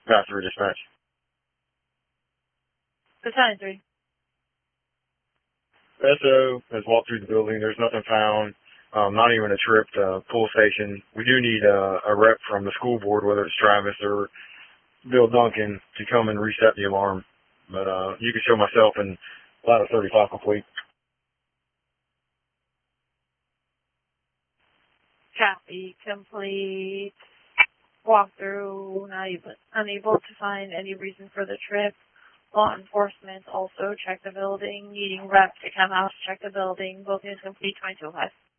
Passenger dispatch. Battalion 3. SO has walked through the building. There's nothing found. Not even a trip to pull station. We do need a rep from the school board, whether it's Travis or Bill Duncan, to come and reset the alarm. But you can show myself and Ladder 35 complete. Copy. Complete. Walkthrough. Unable to find any reason for the trip. Law enforcement also check the building. Needing rep to come out to check the building. Both units complete 2205.